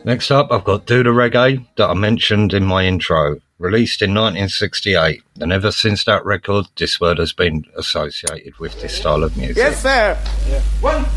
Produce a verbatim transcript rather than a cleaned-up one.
Next up, I've got Do the Reggae that I mentioned in my intro, released in nineteen sixty-eight, and ever since that record, this word has been associated with this style of music. Yes, sir. Yeah. One.